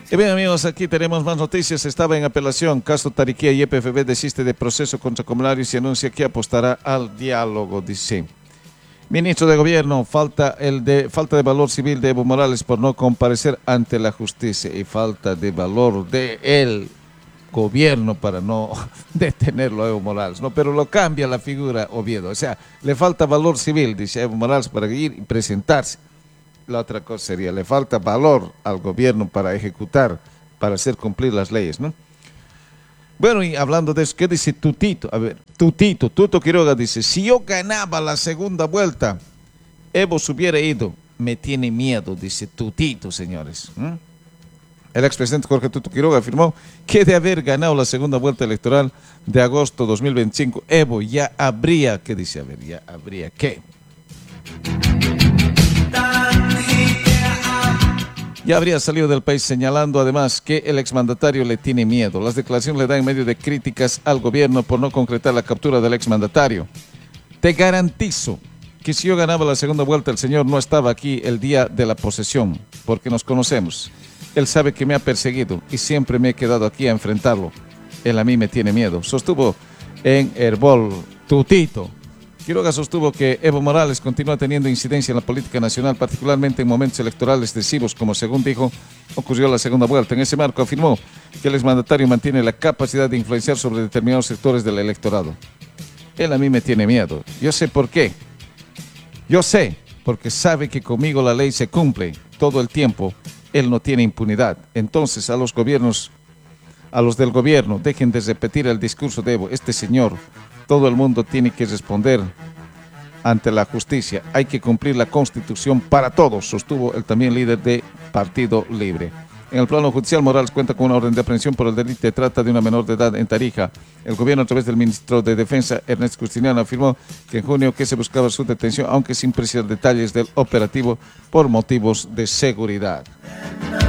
Y bien, amigos, aquí tenemos más noticias. Estaba en apelación. Caso Tariquía y EPFB desiste de proceso contra Comularis y anuncia que apostará al diálogo, dice. Ministro de Gobierno, falta de valor civil de Evo Morales por no comparecer ante la justicia y falta de valor de el gobierno para no detenerlo a Evo Morales, ¿no? Pero lo cambia la figura Oviedo. O sea, le falta valor civil, dice Evo Morales, para ir y presentarse. La otra cosa sería, le falta valor al gobierno para ejecutar, para hacer cumplir las leyes, ¿no? Bueno, y hablando de eso, ¿qué dice Tutito? A ver, Tuto Quiroga dice, si yo ganaba la segunda vuelta, Evo se hubiera ido. Me tiene miedo, dice Tutito, señores. El expresidente Jorge Tuto Quiroga afirmó que de haber ganado la segunda vuelta electoral de agosto 2025, Evo ya habría, ¿qué dice? A ver, ya habría, ¿qué? Ya habría salido del país, señalando además que el exmandatario le tiene miedo. Las declaraciones le dan en medio de críticas al gobierno por no concretar la captura del exmandatario. Te garantizo que si yo ganaba la segunda vuelta, el señor no estaba aquí el día de la posesión, porque nos conocemos. Él sabe que me ha perseguido y siempre me he quedado aquí a enfrentarlo. Él a mí me tiene miedo. Sostuvo en Herbol Tutito. Quiroga sostuvo que Evo Morales continúa teniendo incidencia en la política nacional, particularmente en momentos electorales decisivos, como según dijo, ocurrió la segunda vuelta. En ese marco afirmó que el exmandatario mantiene la capacidad de influenciar sobre determinados sectores del electorado. Él a mí me tiene miedo. Yo sé por qué. Yo sé, porque sabe que conmigo la ley se cumple todo el tiempo. Él no tiene impunidad. Entonces a los del gobierno, dejen de repetir el discurso de Evo. Este señor, todo el mundo tiene que responder ante la justicia. Hay que cumplir la Constitución para todos, sostuvo el también líder de Partido Libre. En el plano judicial, Morales cuenta con una orden de aprehensión por el delito de trata de una menor de edad en Tarija. El gobierno, a través del ministro de Defensa, Ernesto Justiniano, afirmó que en junio que se buscaba su detención, aunque sin precisar detalles del operativo por motivos de seguridad.